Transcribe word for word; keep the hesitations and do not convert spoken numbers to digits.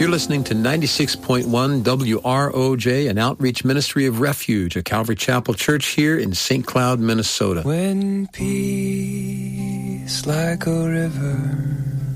You're listening to ninety-six point one W R O J, an outreach ministry of Refuge, a Calvary Chapel church here in Saint Cloud, Minnesota. When peace like a river